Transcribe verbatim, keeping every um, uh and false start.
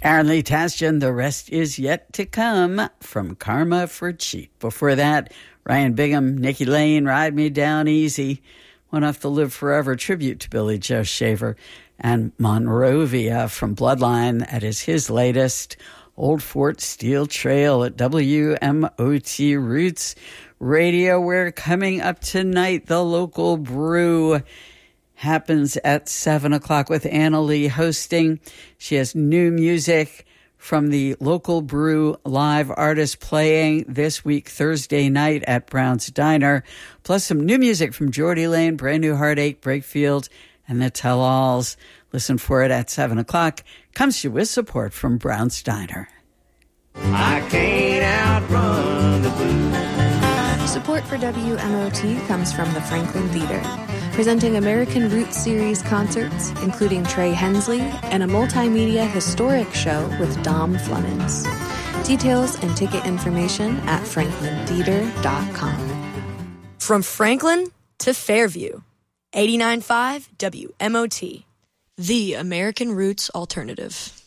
Aaron Lee Tasjan, The Rest Is Yet to Come from Karma for Cheap. Before that, Ryan Bigham, Nikki Lane, Ride Me Down Easy. One Off the Live Forever tribute to Billy Joe Shaver. And Monrovia from Bloodline. That is his latest. Old Fort Steel Trail at W M O T Roots Radio. We're coming up tonight. The Local Brew happens at seven o'clock with Anna Lee hosting. She has new music from the Local Brew live artist playing this week, Thursday night at Brown's Diner, plus some new music from Geordie Lane, Brand New Heartache, Breakfield, and the Tell-Alls. Listen for it at seven o'clock. Comes to you with support from Brown's Diner. I can't outrun the blues. Support for W M O T comes from the Franklin Theater, presenting American Roots Series concerts, including Trey Hensley, and a multimedia historic show with Dom Flemons. Details and ticket information at franklin theater dot com. From Franklin to Fairview, eighty-nine point five W M O T, the American Roots Alternative.